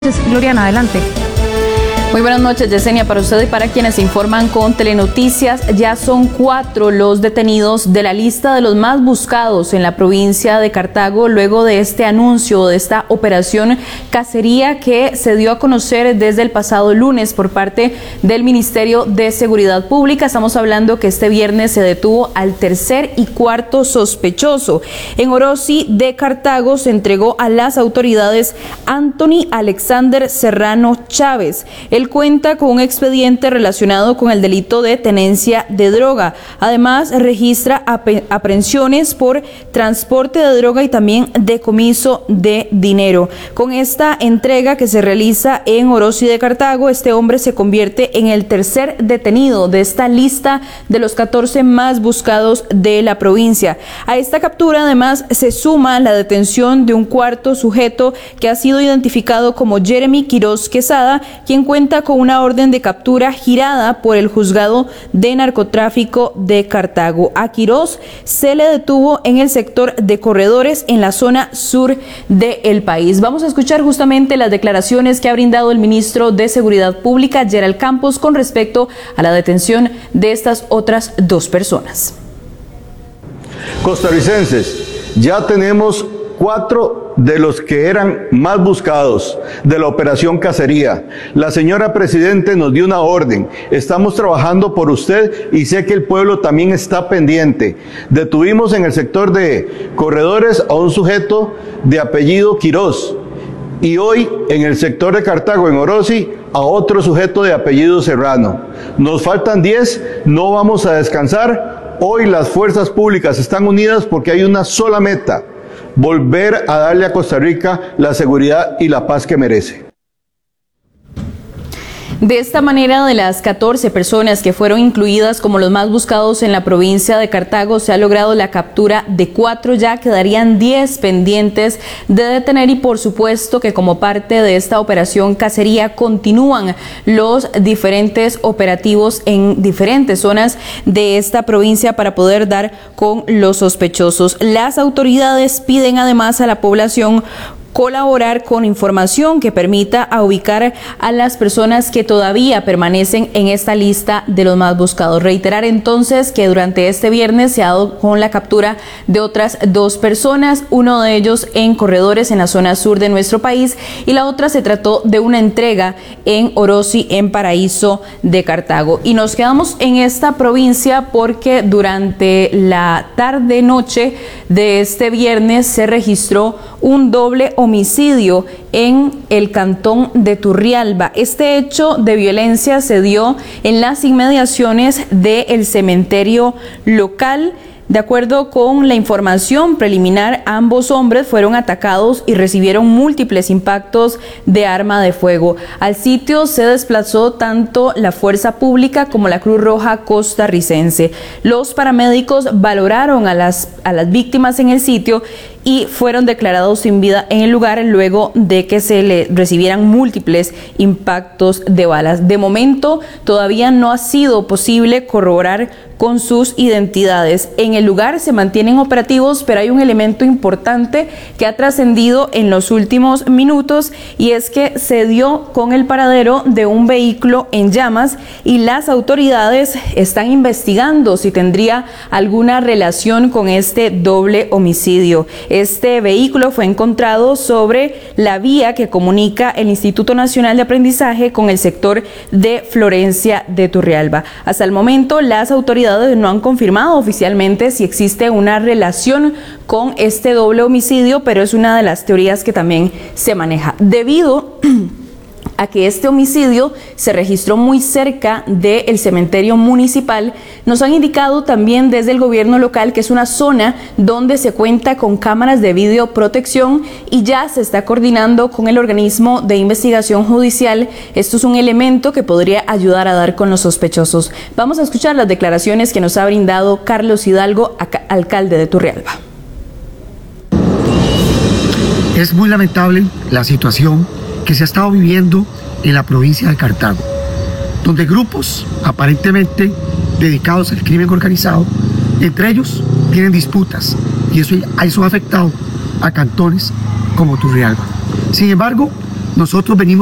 Gloriana, adelante. Muy buenas noches, Yesenia, para usted y para quienes informan con Telenoticias. Ya son 4 los detenidos de la lista de los más buscados en la provincia de Cartago luego de este anuncio de esta operación cacería que se dio a conocer desde el pasado lunes por parte del Ministerio de Seguridad Pública. Estamos hablando que este viernes se detuvo al tercer y cuarto sospechoso. En Orosi de Cartago se entregó a las autoridades Anthony Alexander Serrano Chávez. Él cuenta con un expediente relacionado con el delito de tenencia de droga. Además, registra aprehensiones por transporte de droga y también decomiso de dinero. Con esta entrega que se realiza en Orosi de Cartago, este hombre se convierte en el tercer detenido de esta lista de los 14 más buscados de la provincia. A esta captura, además, se suma la detención de un cuarto sujeto que ha sido identificado como Jeremy Quiroz Quesada, quien cuenta con una orden de captura girada por el juzgado de narcotráfico de Cartago. A Quiroz se le detuvo en el sector de Corredores en la zona sur del país. Vamos a escuchar justamente las declaraciones que ha brindado el ministro de Seguridad Pública, Gerald Campos, con respecto a la detención de estas otras 2 personas. Costarricenses, ya tenemos 4 de los que eran más buscados de la operación cacería. La señora Presidente nos dio una orden. Estamos trabajando por usted y sé que el pueblo también está pendiente. Detuvimos en el sector de Corredores a un sujeto de apellido Quiroz y hoy en el sector de Cartago, en Orosi, a otro sujeto de apellido Serrano. Nos faltan 10, no vamos a descansar. Hoy las fuerzas públicas están unidas porque hay una sola meta: volver a darle a Costa Rica la seguridad y la paz que merece. De esta manera, de las 14 personas que fueron incluidas como los más buscados en la provincia de Cartago, se ha logrado la captura de 4, ya quedarían 10 pendientes de detener y por supuesto que como parte de esta operación cacería continúan los diferentes operativos en diferentes zonas de esta provincia para poder dar con los sospechosos. Las autoridades piden además a la población colaborar con información que permita ubicar a las personas que todavía permanecen en esta lista de los más buscados. Reiterar entonces que durante este viernes se ha dado con la captura de otras 2 personas, uno de ellos en Corredores en la zona sur de nuestro país y la otra se trató de una entrega en Orosi, en Paraíso de Cartago. Y nos quedamos en esta provincia porque durante la tarde-noche de este viernes se registró un doble homicidio en el cantón de Turrialba. Este hecho de violencia se dio en las inmediaciones del cementerio local. De acuerdo con la información preliminar, ambos hombres fueron atacados y recibieron múltiples impactos de arma de fuego. Al sitio se desplazó tanto la Fuerza Pública como la Cruz Roja costarricense. Los paramédicos valoraron a las víctimas en el sitio y fueron declarados sin vida en el lugar luego de que se le recibieran múltiples impactos de balas. De momento, todavía no ha sido posible corroborar con sus identidades. En el lugar se mantienen operativos, pero hay un elemento importante que ha trascendido en los últimos minutos y es que se dio con el paradero de un vehículo en llamas y las autoridades están investigando si tendría alguna relación con este doble homicidio. Este vehículo fue encontrado sobre la vía que comunica el Instituto Nacional de Aprendizaje con el sector de Florencia de Turrialba. Hasta el momento, las autoridades no han confirmado oficialmente si existe una relación con este doble homicidio, pero es una de las teorías que también se maneja. Debido a que este homicidio se registró muy cerca del cementerio municipal, nos han indicado también desde el gobierno local que es una zona donde se cuenta con cámaras de videoprotección y ya se está coordinando con el organismo de investigación judicial. Esto es un elemento que podría ayudar a dar con los sospechosos. Vamos a escuchar las declaraciones que nos ha brindado Carlos Hidalgo, alcalde de Turrialba. Es muy lamentable la situación que se ha estado viviendo en la provincia de Cartago, donde grupos aparentemente dedicados al crimen organizado, entre ellos tienen disputas y eso ha afectado a cantones como Turrialba. Sin embargo, Nosotros venimos